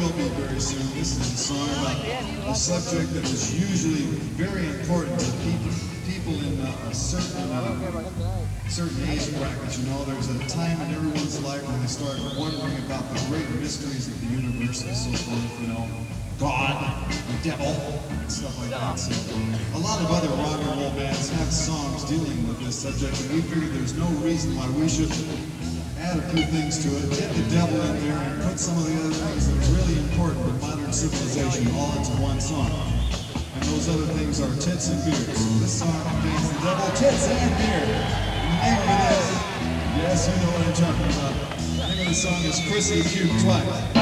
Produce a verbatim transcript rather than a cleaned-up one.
will be very soon. This is a song about a subject that is usually very important to people, people in uh, a certain, uh, certain age brackets. You know, there's a time in everyone's life when they start wondering about the great mysteries of the universe and so forth, you know, God, the devil, and stuff like that. So a lot of other rock and roll bands have songs dealing with this subject, and we figured there's no reason why we shouldn't add a few things to it, get the devil in there, and put some of the other things that are really important to modern civilization all into one song. And those other things are tits and beer. So this song contains the devil, tits, and beer. And the name of it is, yes, you know what I'm talking about. The name of the song is Chrissy Cube Twilight.